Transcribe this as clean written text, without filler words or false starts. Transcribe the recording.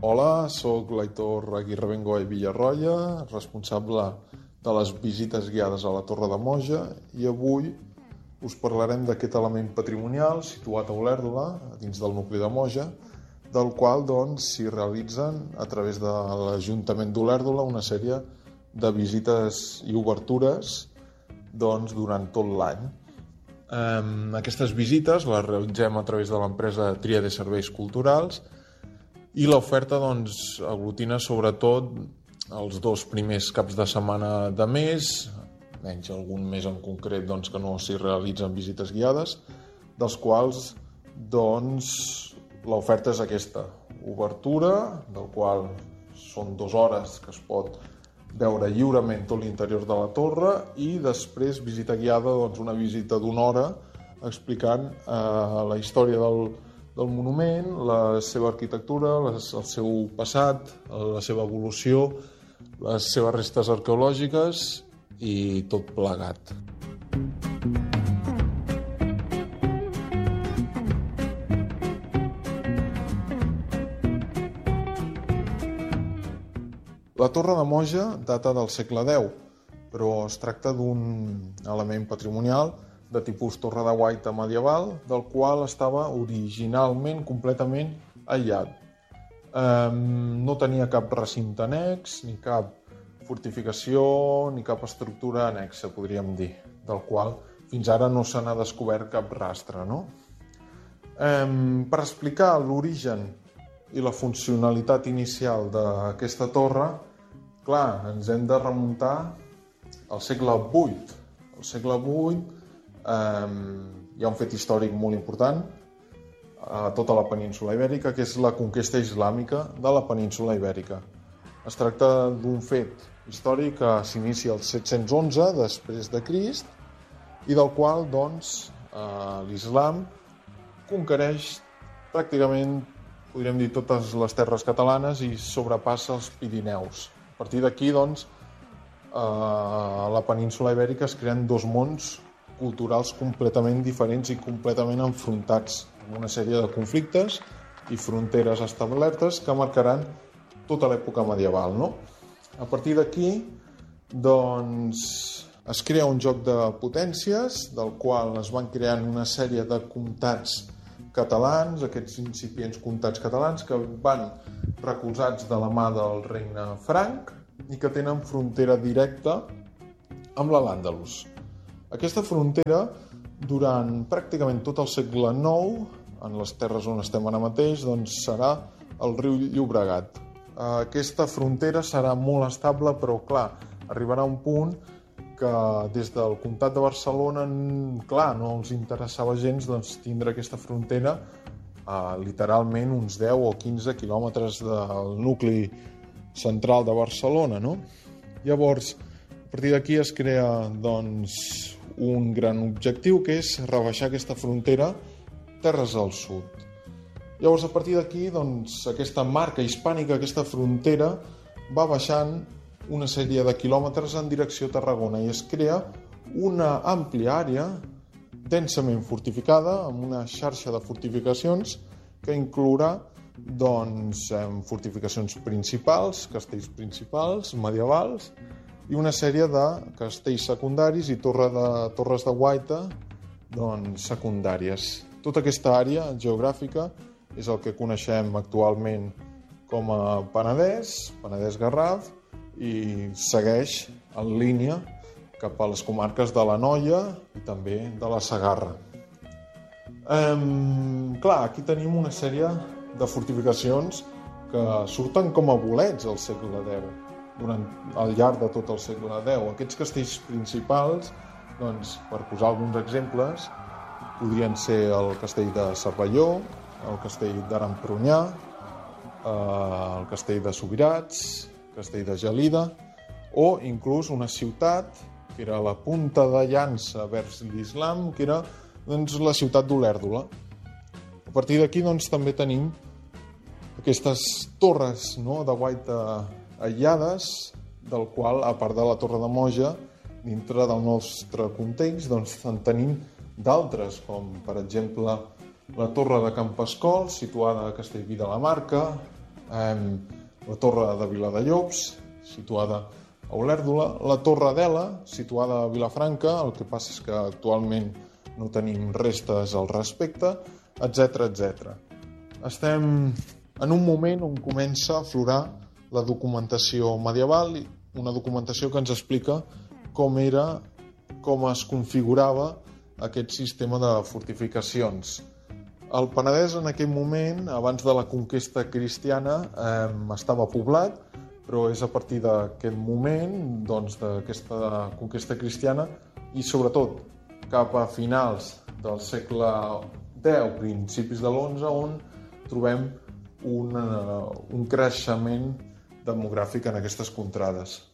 Hola, sóc l'Aitor Aguirre Bengoa i Villarroya, responsable de les visites guiades a la Torre de Moja, i avui us parlarem d'aquest element patrimonial situat a Olèrdola, dins del nucli de Moja, del qual s'hi realitzen a través de l'Ajuntament d'Olèrdola una sèrie de visites i obertures durant tot l'any. Aquestes visites les realitzem a través de l'empresa Tríade Serveis Culturals i l'oferta aglutina sobretot els 2 primers caps de setmana de mes, menys algun mes en concret que no s'hi realitzen visites guiades, dels quals l'oferta és aquesta: obertura, del qual són 2 hores que es pot veure lliurement tot l'interior de la torre, i després visita guiada, una visita d'1 hora explicant la història del monument, la seva arquitectura, el seu passat, la seva evolució, les seves restes arqueològiques i tot plegat. La Torre de Moja data del segle X, però es tracta d'un element patrimonial de tipus torre de guaita medieval, del qual estava originalment completament aïllat. No tenia cap recinte annex, ni cap fortificació, ni cap estructura annexa, podríem dir, del qual fins ara no se n'ha descobert cap rastre. Per explicar l'origen i la funcionalitat inicial d'aquesta torre, clar, ens hem de remuntar al segle VIII. Al segle VIII hi ha un fet històric molt important a tota la península ibèrica, que és la conquesta islàmica de la península ibèrica. Es tracta d'un fet històric que s'inicia al 711 després de Crist i del qual l'islam conquereix pràcticament, podríem dir, totes les terres catalanes i sobrepassa els Pirineus. A partir d'aquí, a la península ibèrica es creen 2 mons culturals completament diferents i completament enfrontats, amb una sèrie de conflictes i fronteres establertes que marcaran tota l'època medieval. A partir d'aquí, es crea un joc de potències, del qual es van creant una sèrie de comtats catalans, aquests incipients comtats catalans que van recolzats de la mà del regne franc i que tenen frontera directa amb l'Al-Àndalus. Aquesta frontera, durant pràcticament tot el segle IX, en les terres on estem ara mateix, serà el riu Llobregat. Aquesta frontera serà molt estable, però clar, arribarà un punt que des del comtat de Barcelona, clar, no els interessava gens tindre aquesta frontera literalment uns 10 o 15 quilòmetres del nucli central de Barcelona, Llavors, a partir d'aquí es crea, un gran objectiu, que és rebaixar aquesta frontera terres al sud. Llavors, a partir d'aquí, aquesta marca hispànica, aquesta frontera, va baixant una sèrie de quilòmetres en direcció a Tarragona i es crea una àmplia àrea densament fortificada, amb una xarxa de fortificacions que inclourà fortificacions principals, castells principals, medievals, i una sèrie de castells secundaris i torres de guaita secundàries. Tota aquesta àrea geogràfica és el que coneixem actualment com a Penedès-Garraf, i segueix en línia cap a les comarques de l'Anoia i també de la Segarra. Clar, aquí tenim una sèrie de fortificacions que surten com a bolets al segle X, al llarg de tot el segle X. Aquests castells principals, per posar alguns exemples, podrien ser el castell de Cervelló, el castell d'Arampronyà, el castell de Subirats, castell de Gelida, o inclús una ciutat que era la punta de llança vers l'islam, que era la ciutat d'Olèrdola. A partir d'aquí també tenim aquestes torres de guaita aïllades, del qual, a part de la Torre de Moja, dintre del nostre context, en tenim d'altres, com per exemple la Torre de Can Pascol, situada a Castellví de la Marca, la Torre de Viladellobs, situada a Olèrdola, la Torre d'Ela, situada a Vilafranca, el que passa és que actualment no tenim restes al respecte, etc etc. Estem en un moment on comença a aflorar la documentació medieval, una documentació que ens explica com es configurava aquest sistema de fortificacions. El Penedès en aquell moment, abans de la conquesta cristiana, estava poblat, però és a partir d'aquest moment, doncs, d'aquesta conquesta cristiana, i sobretot cap a finals del segle X, principis de l'XI, on trobem un creixement demogràfic en aquestes contrades.